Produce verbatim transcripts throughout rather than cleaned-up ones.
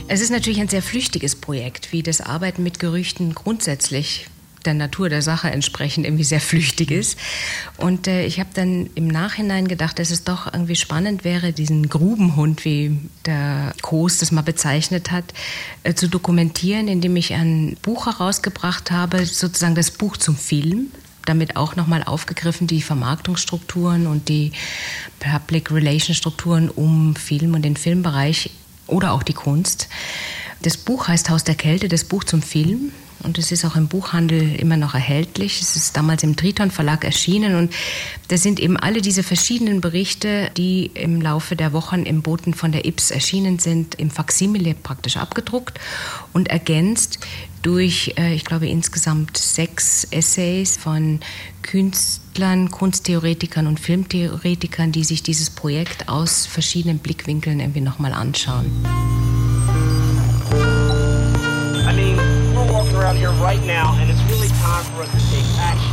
Es ist natürlich ein sehr flüchtiges Projekt, wie das Arbeiten mit Gerüchten grundsätzlich der Natur der Sache entsprechend irgendwie sehr flüchtig ist. Und äh, ich habe dann im Nachhinein gedacht, dass es doch irgendwie spannend wäre, diesen Grubenhund, wie der Coase das mal bezeichnet hat, äh, zu dokumentieren, indem ich ein Buch herausgebracht habe, sozusagen das Buch zum Film. Damit auch nochmal aufgegriffen die Vermarktungsstrukturen und die Public Relations Strukturen um Film und den Filmbereich oder auch die Kunst. Das Buch heißt Haus der Kälte, das Buch zum Film. Und es ist auch im Buchhandel immer noch erhältlich. Es ist damals im Triton Verlag erschienen und da sind eben alle diese verschiedenen Berichte, die im Laufe der Wochen im Boten von der Ips erschienen sind, im Faksimile praktisch abgedruckt und ergänzt durch, äh, ich glaube, insgesamt sechs Essays von Künstlern, Kunsttheoretikern und Filmtheoretikern, die sich dieses Projekt aus verschiedenen Blickwinkeln irgendwie nochmal anschauen. I mean, we're walking around here right now and it's really time for us to take action.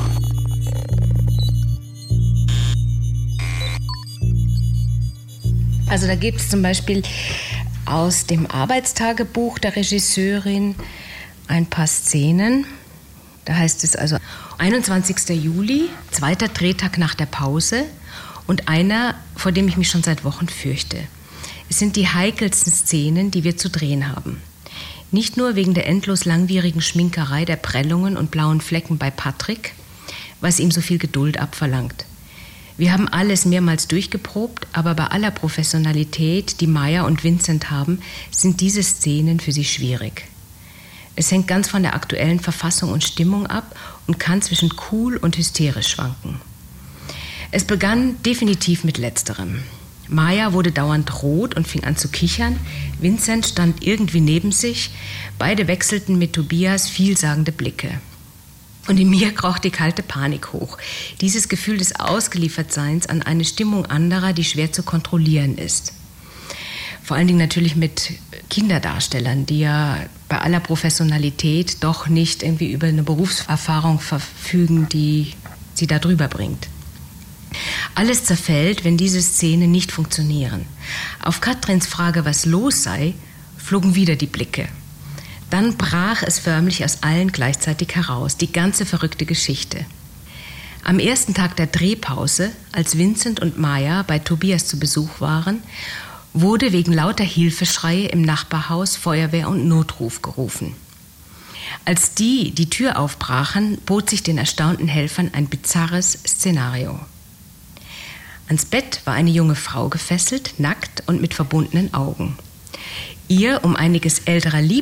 Also da gibt es zum Beispiel aus dem Arbeitstagebuch der Regisseurin ein paar Szenen. Da heißt es also einundzwanzigster Juli, zweiter Drehtag nach der Pause und einer, vor dem ich mich schon seit Wochen fürchte. Es sind die heikelsten Szenen, die wir zu drehen haben. Nicht nur wegen der endlos langwierigen Schminkerei der Prellungen und blauen Flecken bei Patrick, was ihm so viel Geduld abverlangt. Wir haben alles mehrmals durchgeprobt, aber bei aller Professionalität, die Maya und Vincent haben, sind diese Szenen für sie schwierig. Es hängt ganz von der aktuellen Verfassung und Stimmung ab und kann zwischen cool und hysterisch schwanken. Es begann definitiv mit Letzterem. Maya wurde dauernd rot und fing an zu kichern. Vincent stand irgendwie neben sich. Beide wechselten mit Tobias vielsagende Blicke. Und in mir kroch die kalte Panik hoch. Dieses Gefühl des Ausgeliefertseins an eine Stimmung anderer, die schwer zu kontrollieren ist. Vor allen Dingen natürlich mit Kinderdarstellern, die ja bei aller Professionalität doch nicht irgendwie über eine Berufserfahrung verfügen, die sie da drüber bringt. Alles zerfällt, wenn diese Szenen nicht funktionieren. Auf Katrins Frage, was los sei, flogen wieder die Blicke. Dann brach es förmlich aus allen gleichzeitig heraus, die ganze verrückte Geschichte. Am ersten Tag der Drehpause, als Vincent und Maya bei Tobias zu Besuch waren, wurde wegen lauter Hilfeschreie im Nachbarhaus Feuerwehr und Notruf gerufen. Als die die Tür aufbrachen, bot sich den erstaunten Helfern ein bizarres Szenario. Ans Bett war eine junge Frau gefesselt, nackt und mit verbundenen Augen. Ihr um einiges älterer Liebhaber